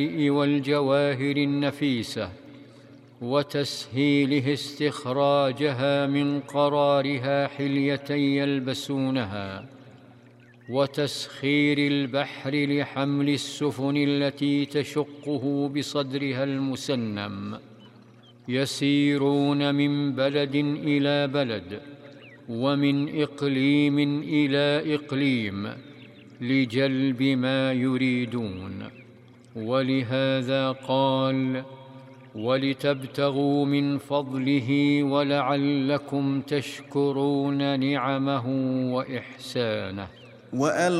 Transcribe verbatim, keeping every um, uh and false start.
والجواهر النفيسة، وتسهيله استخراجها من قرارها حلية يلبسونها، وتسخير البحر لحمل السفن التي تشقه بصدرها المسنم، يسيرون من بلد إلى بلد ومن إقليم إلى إقليم لجلب ما يريدون. ولهذا قال: ولتبتغوا من فضله ولعلكم تشكرون نعمه وإحسانه.